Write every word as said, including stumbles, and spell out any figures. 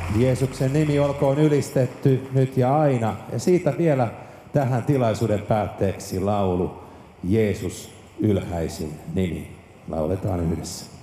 Jeesuksen nimi olkoon ylistetty nyt ja aina. Ja siitä vielä tähän tilaisuuden päätteeksi laulu Jeesus ylhäisin nimi. Lauletaan yhdessä.